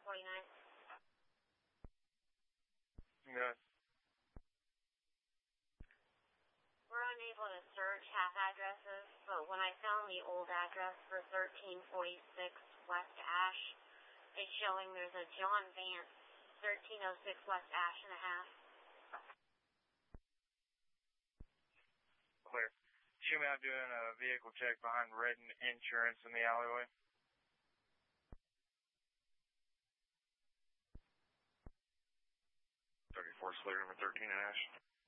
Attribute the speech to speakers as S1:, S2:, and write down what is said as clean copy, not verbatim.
S1: Good.
S2: We're unable to search half addresses, but when I found the old address for 1346 West Ash, it's showing there's a John Vance, 1306 West Ash and a half.
S1: Clear. Shoot me out doing a vehicle check behind Redden Insurance in the alleyway.
S3: Clear, number 13 and Ash.